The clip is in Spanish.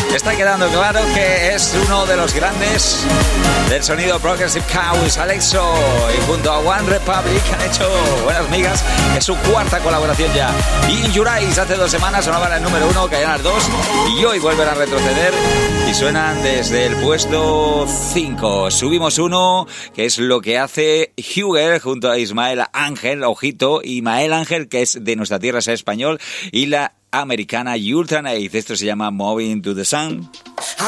Está quedando claro que es uno de los grandes del sonido Progressive House, Alexo, y junto a One Republic han hecho buenas migas. Es su cuarta colaboración ya. Y In Your Eyes hace 2 semanas sonaban el número 1, caían al 2 y hoy vuelven a retroceder y suenan desde el puesto 5. Subimos 1, que es lo que hace Huger junto a Ismael Ángel, ojito, Ismael Ángel, que es de nuestra tierra, es español, y la americana Ultranaid. Esto se llama Moving to the Sun.